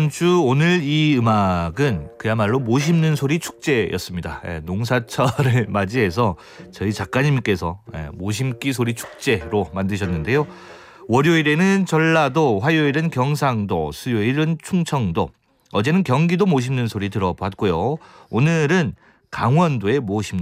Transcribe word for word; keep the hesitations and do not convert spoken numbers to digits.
이번 주 오늘 이 음악은 그야말로 모 심는 소리 축제였습니다. 예, 농사철을 맞이해서 저희 작가님께서 예, 모 심기 소리 축제로 만드셨는데요. 월요일에는 전라도, 화요일은 경상도, 수요일은 충청도, 어제는 경기도 모 심는 소리 들어봤고요. 오늘은 강원도의 모 심는